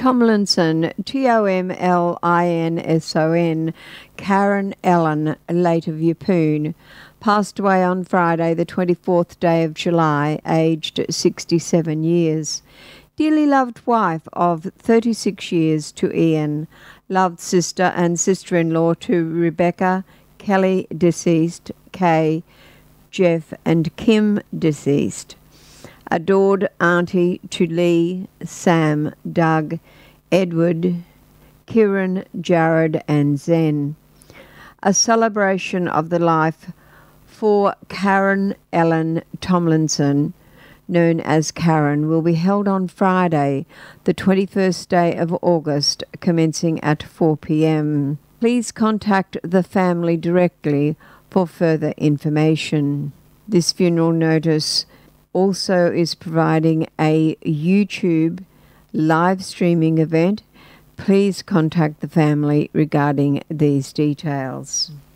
Tomlinson, Tomlinson, Karen Ellen, late of Yeppoon, passed away on Friday, the 24th day of July, aged 67 years. Dearly loved wife of 36 years to Ian, loved sister and sister-in-law to Rebecca, Kelly, deceased, Kay, Jeff and Kim, deceased. Adored auntie to Lee, Sam, Doug, Edward, Kieran, Jared and Zen. A celebration of the life for Karen Ellen Tomlinson, known as Karen, will be held on Friday, the 21st day of August, commencing at 4 p.m. Please contact the family directly for further information. This funeral notice also is providing a YouTube live streaming event. Please contact the family regarding these details.